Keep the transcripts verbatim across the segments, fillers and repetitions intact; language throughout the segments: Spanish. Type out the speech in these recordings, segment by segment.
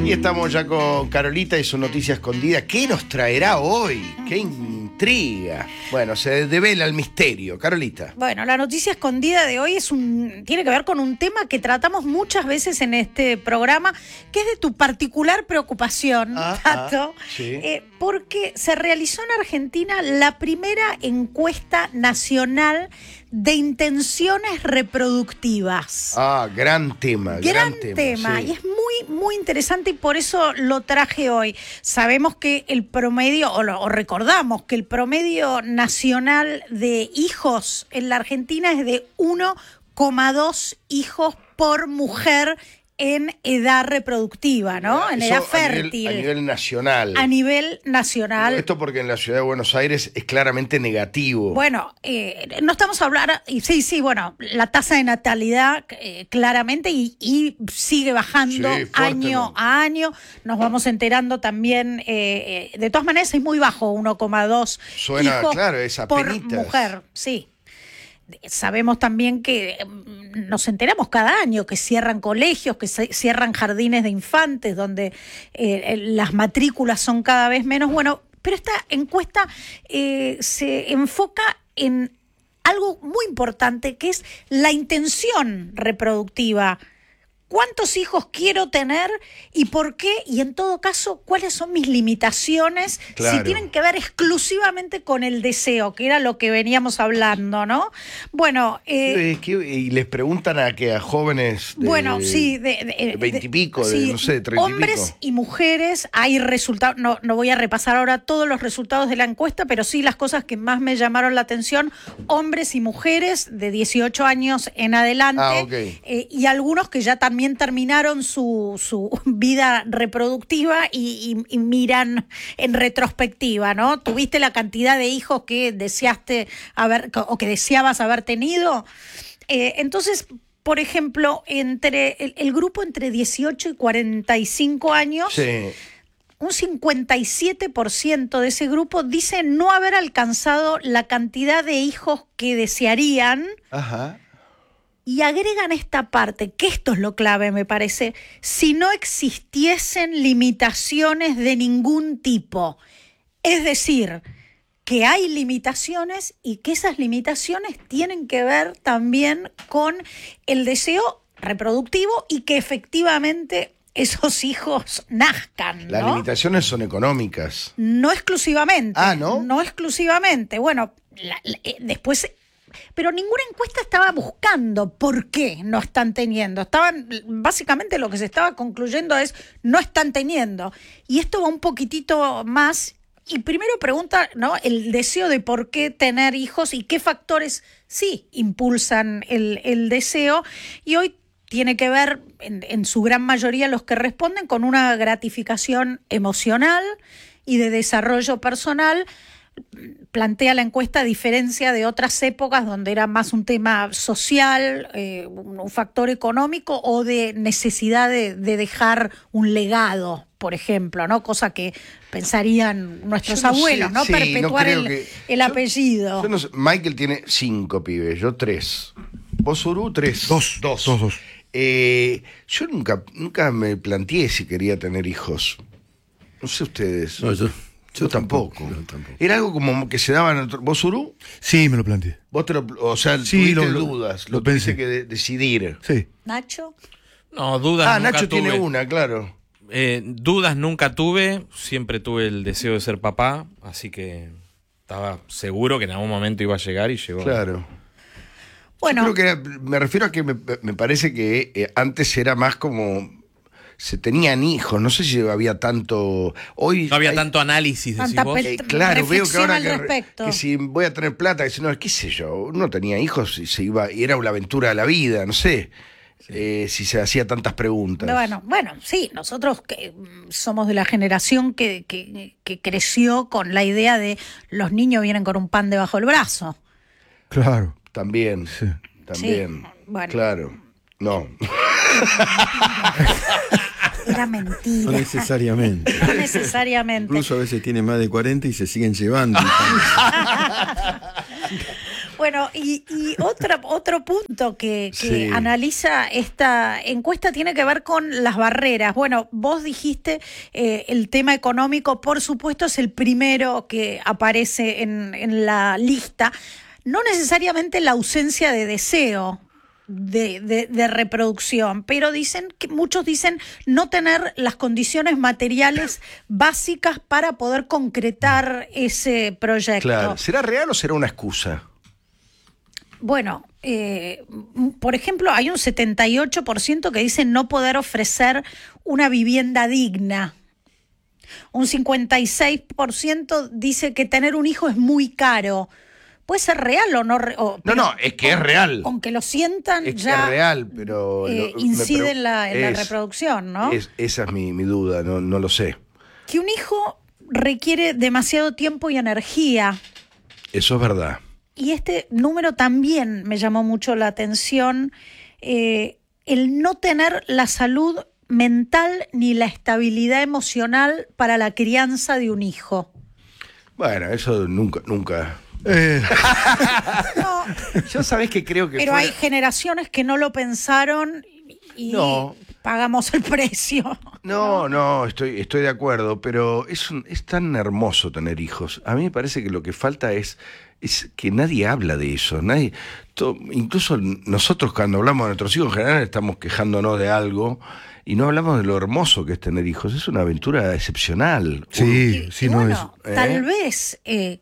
Y estamos ya con Carolita y su noticia escondida. ¿Qué nos traerá hoy? ¡Qué intriga! Bueno, se devela el misterio. Carolita. Bueno, la noticia escondida de hoy es un, tiene que ver con un tema que tratamos muchas veces en este programa, que es de tu particular preocupación, ah, Tato, ah, sí. eh, porque se realizó en Argentina la primera encuesta nacional de intenciones reproductivas. Ah, gran tema. Gran, gran tema, tema sí. y es muy, muy interesante y por eso lo traje hoy. Sabemos que el promedio, o, lo, o recordamos que el promedio nacional de hijos en la Argentina es de uno coma dos hijos por mujer en edad reproductiva, ¿no? En Eso edad a fértil. Nivel, a nivel nacional. A nivel nacional. Esto porque en la ciudad de Buenos Aires es claramente negativo. Bueno, eh, no estamos hablando, y sí, sí, bueno, la tasa de natalidad eh, claramente y, y sigue bajando Sí, año a año. Nos vamos enterando también, eh, eh, de todas maneras es muy bajo, uno coma dos Suena, hijos claro, es por apenitas. mujer, sí. Sabemos también que nos enteramos cada año que cierran colegios, que se cierran jardines de infantes, donde eh, las matrículas son cada vez menos. Bueno, pero esta encuesta eh, se enfoca en algo muy importante, que es la intención reproductiva. ¿Cuántos hijos quiero tener y por qué? Y en todo caso, ¿cuáles son mis limitaciones? Claro. Si tienen que ver exclusivamente con el deseo, que era lo que veníamos hablando, ¿no? Bueno, eh, Es que, y les preguntan a que a jóvenes de bueno, sí, de veintipico, de, sí, de no sé, treinta y hombres pico. y mujeres, hay resultados, no, no voy a repasar ahora todos los resultados de la encuesta, pero sí las cosas que más me llamaron la atención, hombres y mujeres de dieciocho años en adelante, Ah, ok. eh, y algunos que ya también terminaron su, su vida reproductiva y, y, y miran en retrospectiva, ¿no? ¿Tuviste la cantidad de hijos que deseaste haber, o que deseabas haber tenido? Eh, entonces, por ejemplo, entre el, el grupo entre dieciocho y cuarenta y cinco años, Sí. un cincuenta y siete por ciento de ese grupo dice no haber alcanzado la cantidad de hijos que desearían. Ajá. Y agregan esta parte, que esto es lo clave, me parece, si no existiesen limitaciones de ningún tipo. Es decir, que hay limitaciones y que esas limitaciones tienen que ver también con el deseo reproductivo y que efectivamente esos hijos nazcan, ¿no? Las limitaciones son económicas. No exclusivamente. Ah, ¿no? No exclusivamente. Bueno, la, la, eh, después... Pero ninguna encuesta estaba buscando por qué no están teniendo. Estaban, básicamente lo que se estaba concluyendo es no están teniendo. Y esto va un poquitito más. Y primero pregunta, ¿no?, el deseo de por qué tener hijos y qué factores sí impulsan el, el deseo. Y hoy tiene que ver, en, en su gran mayoría, los que responden con una gratificación emocional y de desarrollo personal. Plantea la encuesta a diferencia de otras épocas donde era más un tema social, eh, un factor económico o de necesidad de, de dejar un legado, por ejemplo, ¿no? Cosa que pensarían nuestros Yo no abuelos, sé, ¿no? sí, Perpetuar no creo el, que- el yo- apellido. Yo no sé, Michael tiene cinco pibes, yo tres. ¿Vos, Uru, tres? Dos. Dos. Dos, dos. Eh, yo nunca, nunca me planteé si quería tener hijos. No sé ustedes. No, yo, Yo tampoco. yo tampoco. Era algo como que se daban. otro- ¿Vos, Uru? Sí, me lo planteé. Vos te lo, o sea, Sí, tuviste lo- lo- dudas, lo, lo tuviste pensé. que de- decidir. Sí. Nacho. No, dudas Ah, nunca Nacho tuve. tiene una, claro. Eh, dudas nunca tuve, siempre tuve el deseo de ser papá, así que estaba seguro que en algún momento iba a llegar y llegó. Claro. Bueno, Yo creo que era- me refiero a que me, me parece que eh, antes era más como se tenían hijos, no sé si había tanto. Hoy No había hay- tanto análisis, decís Tanta vos. pe- Eh, claro, veo que reflexión ahora al que, respecto. que si voy a tener plata, que si no, qué sé yo, uno tenía hijos y se iba, y era una aventura de la vida, no sé. Eh, si se hacía tantas preguntas. Bueno, bueno, sí, nosotros que mm, somos de la generación que, que, que creció con la idea de los niños vienen con un pan debajo del brazo. Claro. También, Sí. también. Sí, bueno. Claro. No. Era No mentira. necesariamente. No necesariamente. Incluso a veces tiene más de cuarenta y se siguen llevando. Bueno, Bueno, y, y otra, otro punto que, que Sí. analiza esta encuesta tiene que ver con las barreras. Bueno, vos dijiste eh, el tema económico, por supuesto, es el primero que aparece en, en la lista. No necesariamente la ausencia de deseo de, de, de reproducción, pero dicen que muchos dicen no tener las condiciones materiales básicas para poder concretar ese proyecto. Claro. ¿Será real o será una excusa? Bueno, eh, por ejemplo, hay un setenta y ocho por ciento que dice no poder ofrecer una vivienda digna. Un cincuenta y seis por ciento dice que tener un hijo es muy caro. ¿Puede ser real o no? O, No, pero no, es que es real. Con que lo sientan Es que ya es real, pero... eh, lo- me incide preo- en la, en la es- reproducción, ¿no? es- esa es mi, mi duda, no, no lo sé. Que un hijo requiere demasiado tiempo y energía. Eso es verdad. Y este número también me llamó mucho la atención, eh, el no tener la salud mental ni la estabilidad emocional para la crianza de un hijo. Bueno, eso nunca, nunca... Eh, No, Yo sabés que creo que pero fuera- hay generaciones que no lo pensaron y No. pagamos el precio. No, no, estoy, estoy de acuerdo, pero es, un- es tan hermoso tener hijos. A mí me parece que lo que falta es, es que nadie habla de eso. Nadie, to- incluso nosotros cuando hablamos de nuestros hijos en general estamos quejándonos de algo y no hablamos de lo hermoso que es tener hijos. Es una aventura excepcional. sí, Y- sí, y no bueno, es- tal ¿eh? vez eh,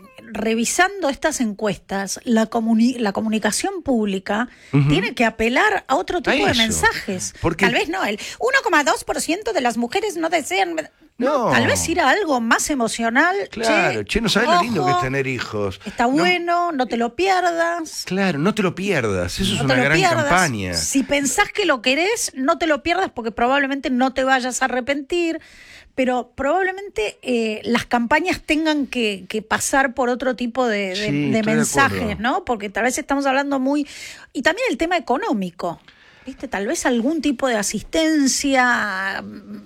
revisando estas encuestas, la, comuni- la comunicación pública Ujú. tiene que apelar a otro tipo A de eso. mensajes. Porque- Tal vez no, el uno coma dos por ciento de las mujeres no desean... No, No. tal vez ir a algo más emocional. Claro, che, no sabes lo lindo que es ojo, tener hijos. Está No- bueno, no te lo pierdas. Claro, no te lo pierdas. Eso es No una te lo gran pierdas. campaña. Si pensás que lo querés, no te lo pierdas porque probablemente no te vayas a arrepentir, pero probablemente eh, las campañas tengan que, que pasar por otro tipo de, de- Sí, de estoy de mensajes, acuerdo. ¿no? Porque tal vez estamos hablando muy... Y también el tema económico, ¿viste? Tal vez algún tipo de asistencia...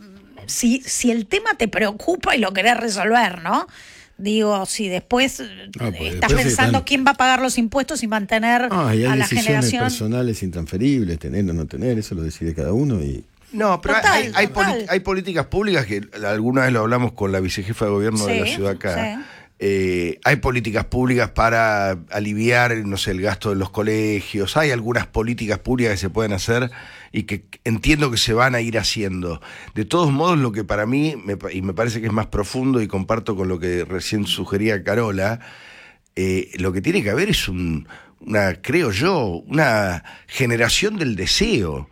Si, si el tema te preocupa y lo querés resolver, ¿no? Digo, si después eh, Ah, pues estás después pensando están- quién va a pagar los impuestos y mantener ah, y hay a la decisiones generación... personales intransferibles, tener o no tener, eso lo decide cada uno y... No, pero Total, hay, hay, total. poli- hay políticas públicas que alguna vez lo hablamos con la vicejefa de gobierno de la Sí, ciudad acá. sí. Eh, hay políticas públicas para aliviar, no sé, el gasto de los colegios. Hay algunas políticas públicas que se pueden hacer y que entiendo que se van a ir haciendo. De todos modos, lo que para mí, me pa- y me parece que es más profundo y comparto con lo que recién sugería Carola, eh, lo que tiene que haber es un, una, creo yo, una generación del deseo.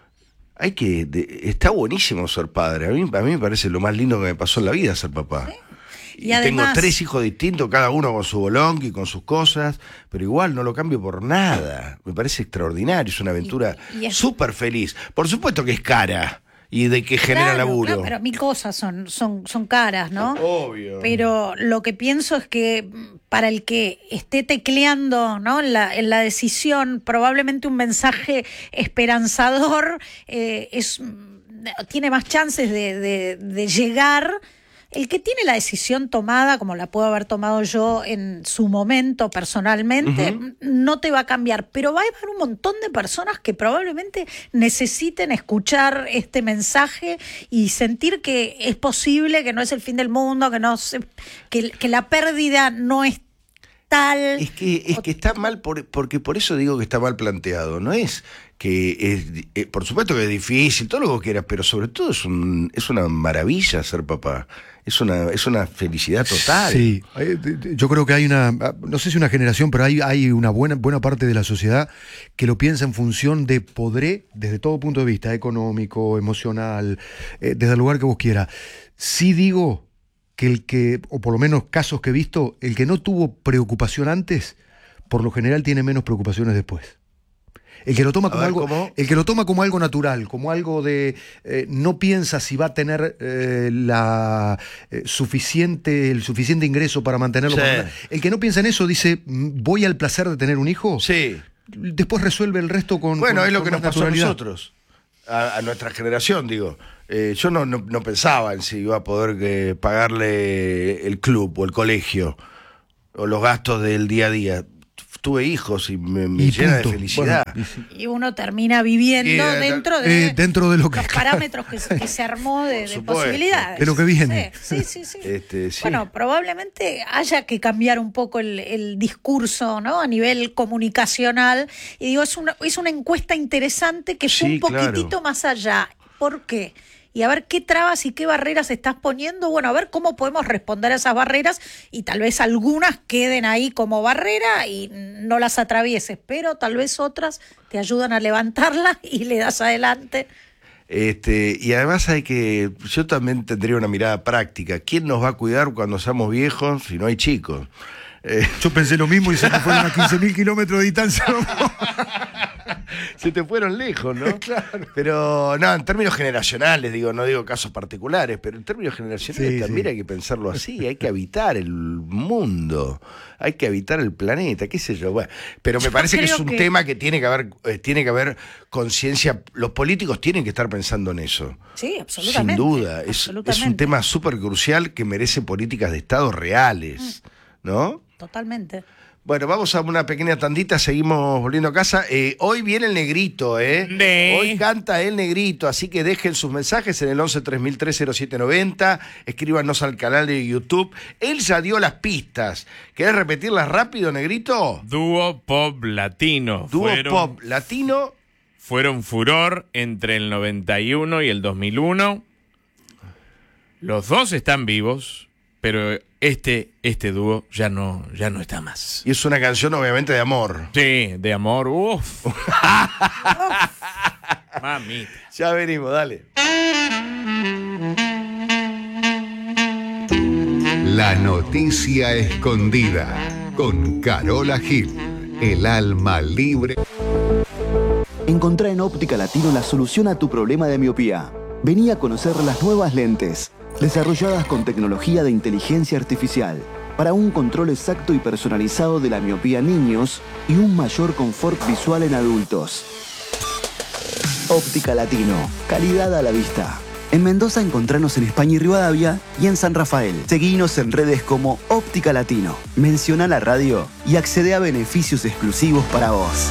Hay que, de- está buenísimo ser padre. A mí, a mí me parece lo más lindo que me pasó en la vida ser papá. Y Y, además- tengo tres hijos distintos, cada uno con su bolonqui, con sus cosas, pero igual no lo cambio por nada. Me parece extraordinario, es una aventura Y- y es- súper feliz. Por supuesto que es cara y de que genera Claro, laburo. claro, pero mil cosas son, son, son caras, ¿no? Obvio. Pero lo que pienso es que mm, para el que esté tecleando, ¿no? en, la, en la decisión, probablemente un mensaje esperanzador eh, es, mm, tiene más chances de, de- de llegar. El que tiene la decisión tomada, como la puedo haber tomado yo en su momento personalmente, Ujú. no te va a cambiar, pero va a haber un montón de personas que probablemente necesiten escuchar este mensaje y sentir que es posible, que no es el fin del mundo, que no se- que, que la pérdida no es tal. Es que, es que está mal, por- porque por eso digo que está mal planteado. No es que, es, eh, por supuesto que es difícil, todo lo que vos quieras, pero sobre todo es, un, es una maravilla ser papá. Es una, es una felicidad total. Sí, eh, de- de- yo creo que hay una, no sé si una generación, pero hay, hay una buena, buena parte de la sociedad que lo piensa en función de podré, desde todo punto de vista, económico, emocional, eh, desde el lugar que vos quieras. Sí digo que el que, o por lo menos casos que he visto, el que no tuvo preocupación antes, por lo general tiene menos preocupaciones después. El que lo toma A como ver, algo, ¿cómo? el que lo toma como algo natural, como algo de eh, no piensa si va a tener eh, la eh, suficiente, el suficiente ingreso para mantenerlo. Sí. para- el que no piensa en eso dice "Mm, voy al placer de tener un hijo. Sí. Después resuelve el resto con. Bueno, con- es lo con que nos más pasó a naturalidad. nosotros, a, a nuestra generación, digo. Eh, yo no, no, no pensaba en si iba a poder eh, pagarle el club o el colegio o los gastos del día a día. tuve hijos y me, me Y llena punto. de felicidad. Bueno, y- Y uno termina viviendo Y, eh, dentro de eh, dentro de lo que- los parámetros que, se- que se armó de, de supuesto. posibilidades. De lo que viene. Sí, sí, sí. sí. Este, sí. Bueno, probablemente haya que cambiar un poco el, el discurso, ¿no? A nivel comunicacional. Y digo, es una, es una encuesta interesante que fue Sí, un poquitito claro. más allá. ¿Por qué? Y a ver qué trabas y qué barreras estás poniendo. Bueno, a ver cómo podemos responder a esas barreras y tal vez algunas queden ahí como barrera y no las atravieses, pero tal vez otras te ayudan a levantarlas y le das adelante. Este, y además hay que, yo también tendría una mirada práctica. ¿Quién nos va a cuidar cuando seamos viejos si no hay chicos? Eh, Yo pensé lo mismo y se me fueron a quince mil kilómetros de distancia. se te fueron lejos, ¿no? Claro. Pero no, en términos generacionales, digo, no digo casos particulares, pero en términos generacionales Sí, también sí. hay que pensarlo así, hay que habitar el mundo, hay que habitar el planeta, qué sé yo. Bueno, pero me Yo parece que es creo un que- tema que tiene que haber, eh, tiene que haber conciencia, los políticos tienen que estar pensando en eso. Sí, absolutamente. Sin duda, es, es un absolutamente. tema súper crucial que merece políticas de Estado reales, ¿no? Totalmente. Bueno, vamos a una pequeña tandita, seguimos volviendo a casa. Eh, hoy viene el negrito, ¿eh? De- Hoy canta el negrito, así que dejen sus mensajes en el once tres mil tres cero siete noventa, escríbanos al canal de YouTube. Él ya dio las pistas. ¿Querés repetirlas rápido, negrito? Dúo pop latino. Dúo fueron, pop latino. Fueron furor entre el noventa y uno y el dos mil uno. Los dos están vivos, pero este, este dúo ya no, ya no está más. Y es una canción obviamente de amor. Sí, de amor. Uf. Mamita. Ya venimos, dale. La noticia escondida con Carola Gil, el alma libre. Encontrá en Óptica Latino la solución a tu problema de miopía. Vení a conocer las nuevas lentes, desarrolladas con tecnología de inteligencia artificial, para un control exacto y personalizado de la miopía en niños y un mayor confort visual en adultos. Óptica Latino, calidad a la vista. En Mendoza encontranos en España y Rivadavia y en San Rafael. Seguinos en redes como Óptica Latino. Menciona la radio y accede a beneficios exclusivos para vos.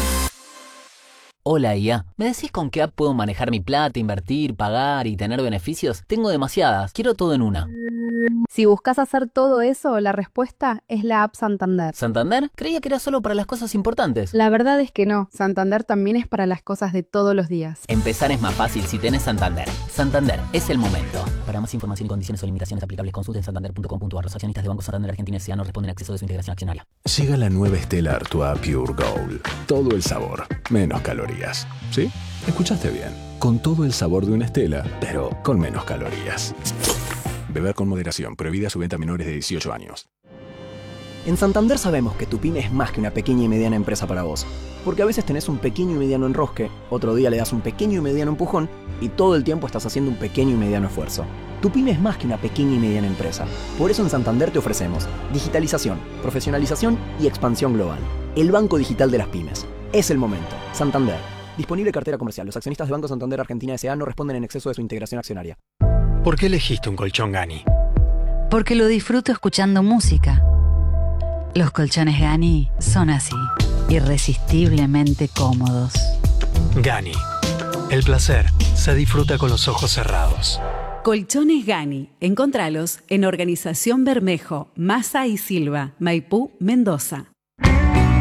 Hola I A, ¿me decís con qué app puedo manejar mi plata, invertir, pagar y tener beneficios? Tengo demasiadas, quiero todo en una. Si buscas hacer todo eso, la respuesta es la app Santander. ¿Santander? Creía que era solo para las cosas importantes. La verdad es que no, Santander también es para las cosas de todos los días. Empezar es más fácil si tenés Santander. Santander, es el momento. Para más información y condiciones o limitaciones aplicables, consulten santander punto com punto a r. Los accionistas de Banco Santander Argentina S A no responden a acceso de su integración accionaria. Llega la nueva Stellar, tu Pure Gold. Todo el sabor, menos calorías. ¿Sí? Escuchaste bien. Con todo el sabor de una Stella, pero con menos calorías. Beber con moderación. Prohibida su venta a menores de dieciocho años. En Santander sabemos que tu pyme es más que una pequeña y mediana empresa para vos. Porque a veces tenés un pequeño y mediano enrosque, otro día le das un pequeño y mediano empujón y todo el tiempo estás haciendo un pequeño y mediano esfuerzo. Tu pyme es más que una pequeña y mediana empresa. Por eso en Santander te ofrecemos digitalización, profesionalización y expansión global. El banco digital de las pymes. Es el momento. Santander. Disponible cartera comercial. Los accionistas de Banco Santander Argentina S A no responden en exceso de su integración accionaria. ¿Por qué elegiste un colchón Gani? Porque lo disfruto escuchando música. Los colchones Gani son así, irresistiblemente cómodos. Gani. El placer se disfruta con los ojos cerrados. Colchones Gani. Encontralos en Organización Bermejo, Massa y Silva, Maipú, Mendoza.